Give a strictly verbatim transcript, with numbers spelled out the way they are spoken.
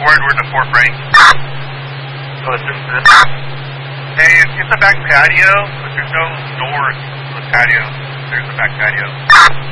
forward, we're in the fourth right. Oh, it's just this. Hey, it's in the back patio, but there's no doors to the patio. There's the back patio.